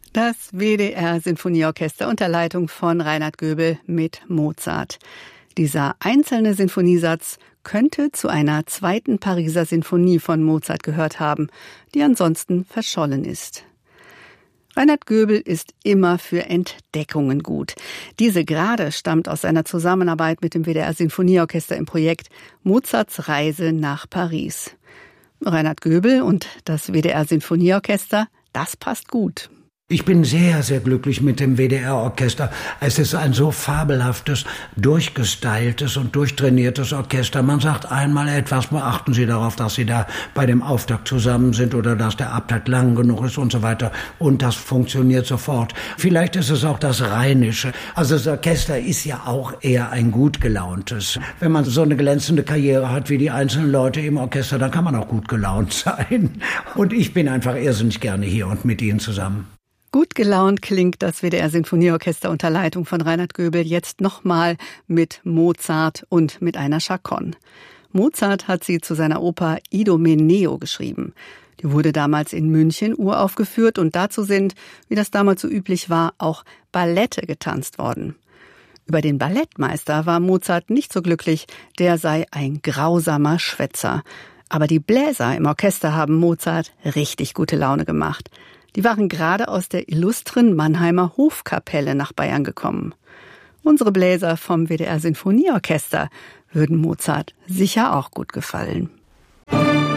Das WDR-Sinfonieorchester unter Leitung von Reinhard Göbel mit Mozart. Dieser einzelne Sinfoniesatz könnte zu einer zweiten Pariser Sinfonie von Mozart gehört haben, die ansonsten verschollen ist. Reinhard Göbel ist immer für Entdeckungen gut. Diese gerade stammt aus seiner Zusammenarbeit mit dem WDR-Sinfonieorchester im Projekt Mozarts Reise nach Paris. Reinhard Göbel und das WDR-Sinfonieorchester, das passt gut. Ich bin sehr, sehr glücklich mit dem WDR-Orchester. Es ist ein so fabelhaftes, durchgestyltes und durchtrainiertes Orchester. Man sagt einmal etwas, beachten Sie darauf, dass Sie da bei dem Auftakt zusammen sind oder dass der Abtakt lang genug ist und so weiter. Und das funktioniert sofort. Vielleicht ist es auch das Rheinische. Also das Orchester ist ja auch eher ein gut gelauntes. Wenn man so eine glänzende Karriere hat wie die einzelnen Leute im Orchester, dann kann man auch gut gelaunt sein. Und ich bin einfach irrsinnig gerne hier und mit Ihnen zusammen. Gut gelaunt klingt das WDR-Sinfonieorchester unter Leitung von Reinhard Göbel jetzt nochmal mit Mozart und mit einer Chaconne. Mozart hat sie zu seiner Oper Idomeneo geschrieben. Die wurde damals in München uraufgeführt und dazu sind, wie das damals so üblich war, auch Ballette getanzt worden. Über den Ballettmeister war Mozart nicht so glücklich, der sei ein grausamer Schwätzer. Aber die Bläser im Orchester haben Mozart richtig gute Laune gemacht. Die waren gerade aus der illustren Mannheimer Hofkapelle nach Bayern gekommen. Unsere Bläser vom WDR-Sinfonieorchester würden Mozart sicher auch gut gefallen.